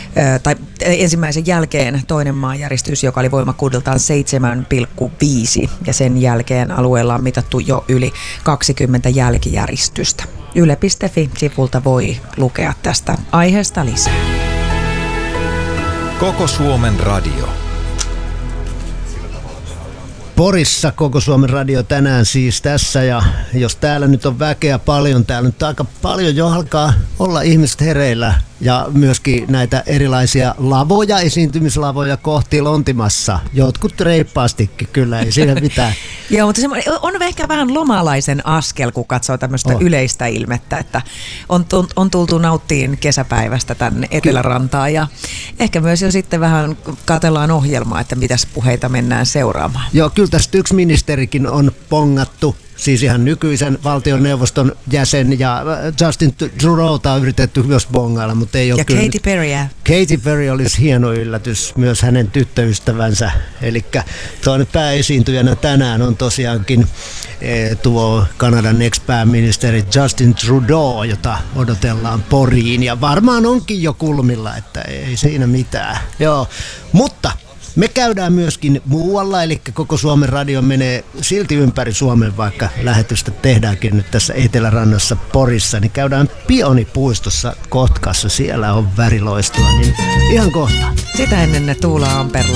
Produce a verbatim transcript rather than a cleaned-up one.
tai ensimmäisen jälkeen toinen maanjäristys, joka oli voimakkuudeltaan seitsemän pilkku viisi, ja sen jälkeen alueella on mitattu jo yli kaksikymmentä jälkijäristystä. Yle piste fi-sivulta voi lukea tästä aiheesta lisää. Koko Suomen radio. Porissa Koko Suomen radio tänään siis tässä, ja jos täällä nyt on väkeä paljon, täällä nyt aika paljon jo alkaa olla ihmiset hereillä ja myöskin näitä erilaisia lavoja, esiintymislavoja kohti lontimassa. Jotkut reippaastikin kyllä, ei siinä mitään. Joo, mutta on ehkä vähän lomalaisen askel, kun katsoo tämmöistä oh. yleistä ilmettä, että on, on tultu nauttiin kesäpäivästä tänne Etelärantaan ja ehkä myös jo sitten vähän katsellaan ohjelmaa, että mitäs puheita mennään seuraamaan. Joo, kyllä tästä yksi ministerikin on pongattu. Siis ihan nykyisen valtioneuvoston jäsen, ja Justin Trudeauta on yritetty myös bongailla, mutta ei ole ja kyllä. Katy Perryä. Katy Perry olisi hieno yllätys, myös hänen tyttöystävänsä. Eli toinen pääesiintyjänä tänään on tosiaankin e, tuo Kanadan ex-pääministeri Justin Trudeau, jota odotellaan Poriin. Ja varmaan onkin jo kulmilla, että ei siinä mitään. Joo, mutta me käydään myöskin muualla, eli Koko Suomen radio menee silti ympäri Suomen, vaikka lähetystä tehdäänkin nyt tässä Etelärannassa Porissa, niin käydään Pionipuistossa Kotkassa, siellä on väriloistoa, niin ihan kohta. Sitä ennen ne Tuula Amperla